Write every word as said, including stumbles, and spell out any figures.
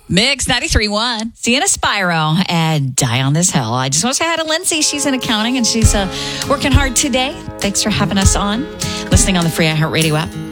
Mix ninety-three point one. Sienna Spyro and Die on This Hill. I just want to say hi to Lindsay. She's in accounting and she's uh, working hard today. Thanks for having us on. Listening on the free iHeartRadio app.